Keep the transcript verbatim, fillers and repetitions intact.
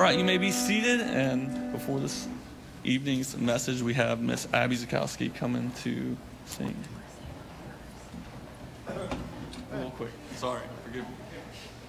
right, you may be seated. And before this evening's message, we have Miss Abby Zakowski coming to sing. A little quick. Sorry. Forgive me.